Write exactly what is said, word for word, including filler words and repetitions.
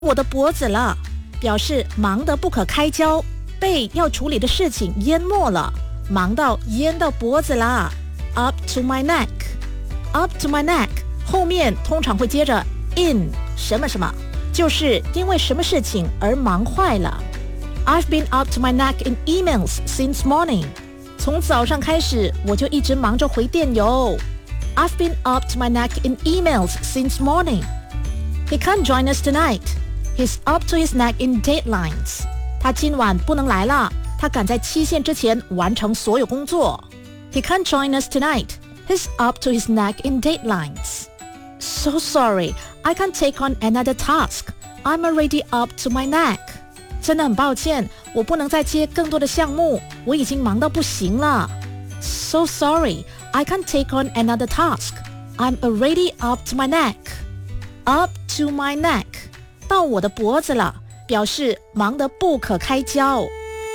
我的脖子了，表示忙得不可开交，被要处理的事情淹没了，忙到淹到脖子啦。Up to my neck， up to my neck 后面通常会接着 in 什么什么，就是因为什么事情而忙坏了。I've been up to my neck in emails since morning， 从早上开始我就一直忙着回电邮。I've been up to my neck in emails since morning. He can't join us tonight.He's up to his neck in deadlines. 他今晚不能来了，他赶在期限之前完成所有工作。He can't join us tonight. He's up to his neck in deadlines. So sorry, I can't take on another task. I'm already up to my neck. 真的很抱歉，我不能再接更多的项目，我已经忙到不行了。So sorry, I can't take on another task. I'm already up to my neck. Up to my neck.到我的脖子了，表示忙得不可开交。